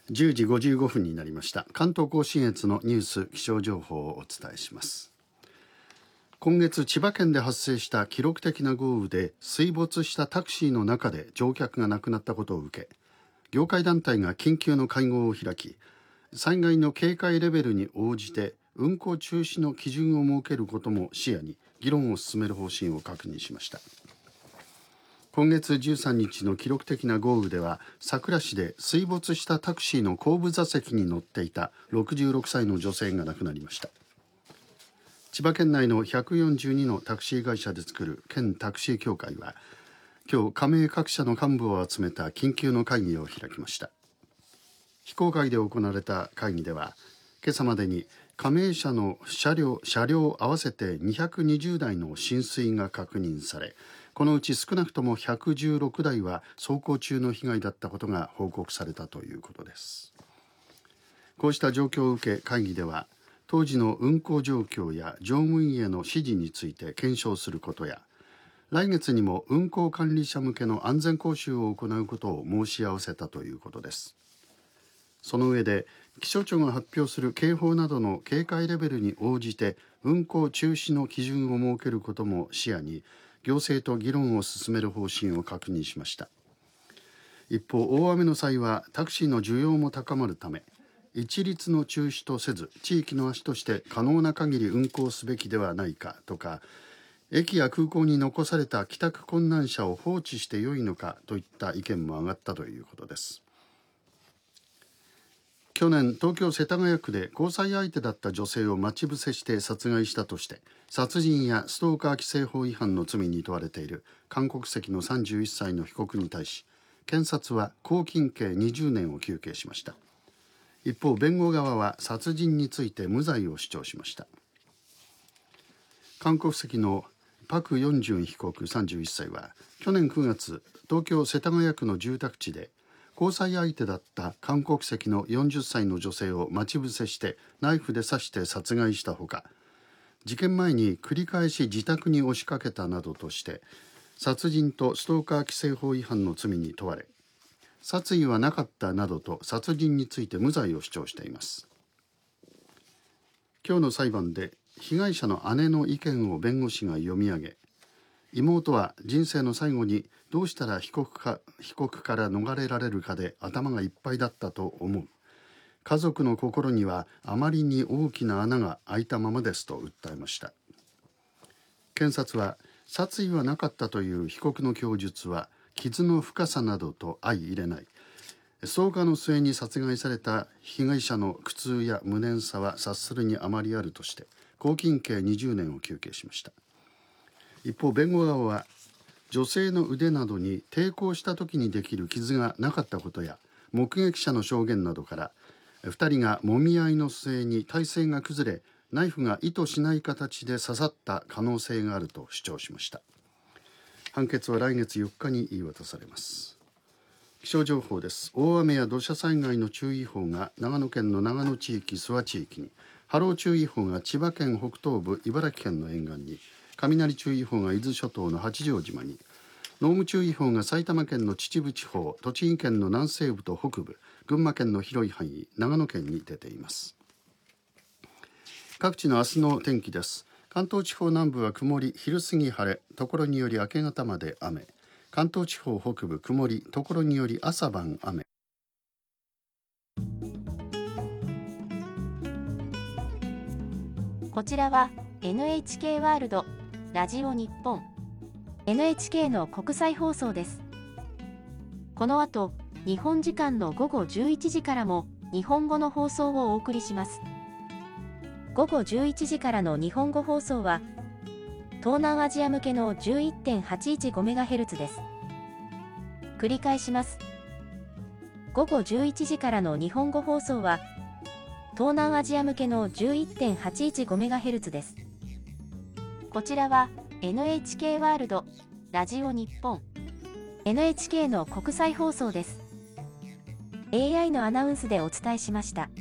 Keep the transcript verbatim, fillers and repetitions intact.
じゅうじごじゅうごふんになりました。関東甲信越のニュース気象情報をお伝えします。今月千葉県で発生した記録的な豪雨で水没したタクシーの中で乗客が亡くなったことを受け、業界団体が緊急の会合を開き、災害の警戒レベルに応じて運行中止の基準を設けることも視野に議論を進める方針を確認しました。今月じゅうさんにちの記録的な豪雨では、佐倉市で水没したタクシーの後部座席に乗っていたろくじゅうろくさいの女性が亡くなりました。千葉県内のひゃくよんじゅうにのタクシー会社で作る県タクシー協会は、今日加盟各社の幹部を集めた緊急の会議を開きました。非公開で行われた会議では、今朝までに加盟社の車両、車両合わせてにひゃくにじゅうだいの浸水が確認され、このうち少なくともひゃくじゅうろくだいは走行中の被害だったことが報告されたということです。こうした状況を受け、会議では当時の運行状況や乗務員への指示について検証することや、来月にも運行管理者向けの安全講習を行うことを申し合わせたということです。その上で、気象庁が発表する警報などの警戒レベルに応じて運行中止の基準を設けることも視野に、行政と議論を進める方針を確認しました。一方、大雨の際はタクシーの需要も高まるため、一律の中止とせず地域の足として可能な限り運行すべきではないかとか、駅や空港に残された帰宅困難者を放置してよいのかといった意見も上がったということです。去年、東京世田谷区で交際相手だった女性を待ち伏せして殺害したとして、殺人やストーカー規制法違反の罪に問われている韓国籍のさんじゅういっさいの被告に対し、検察は拘禁刑にじゅうねんを求刑しました。一方、弁護側は殺人について無罪を主張しました。韓国籍のパク・ヨンジュン被告さんじゅういっさいは、去年くがつ、東京世田谷区の住宅地で交際相手だった韓国籍のよんじゅっさいの女性を待ち伏せしてナイフで刺して殺害したほか、事件前に繰り返し自宅に押しかけたなどとして殺人とストーカー規制法違反の罪に問われ、殺意はなかったなどと殺人について無罪を主張しています。今日の裁判で被害者の姉の意見を弁護士が読み上げ、妹は人生の最後にどうしたら被告か、被告から逃れられるかで頭がいっぱいだったと思う。家族の心にはあまりに大きな穴が開いたままですと訴えました。検察は、殺意はなかったという被告の供述は傷の深さなどと相入れない。ストーカーの末に殺害された被害者の苦痛や無念さは察するにあまりあるとして拘禁刑にじゅうねんを求刑しました。一方、弁護側は女性の腕などに抵抗した時にできる傷がなかったことや目撃者の証言などから、ふたりがもみ合いの末に体勢が崩れ、ナイフが意図しない形で刺さった可能性があると主張しました。判決は来月よっかに言い渡されます。気象情報です。大雨や土砂災害の注意報が長野県の長野地域、諏訪地域に、波浪注意報が千葉県北東部、茨城県の沿岸に、雷注意報が伊豆諸島の八丈島に、濃霧注意報が埼玉県の秩父地方、栃木県の南西部と北部、群馬県の広い範囲、長野県に出ています。各地の明日の天気です。関東地方南部は曇り、昼過ぎ晴れ、ところにより明け方まで雨。関東地方北部曇り、ところにより朝晩雨。 こちらは エヌエイチケー ワールドラジオ日本 エヌエイチケー の国際放送です。この後、日本時間の午後じゅういちじからも日本語の放送をお送りします。午後じゅういちじからの日本語放送は東南アジア向けの じゅういってんはちいちごメガヘルツ です。繰り返します。午後じゅういちじからの日本語放送は東南アジア向けの じゅういってんはちいちごメガヘルツ です。こちらは エヌエイチケー ワールドラジオ日本 エヌエイチケー の国際放送です。エーアイ のアナウンスでお伝えしました。